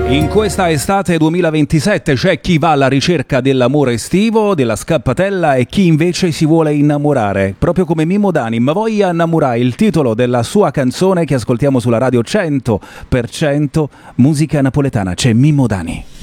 In questa estate 2027 c'è chi va alla ricerca dell'amore estivo, della scappatella e chi invece si vuole innamorare, proprio come Mimmo Dani. Ma voglia innamorare, il titolo della sua canzone che ascoltiamo sulla radio 100% musica napoletana, c'è Mimmo Dani.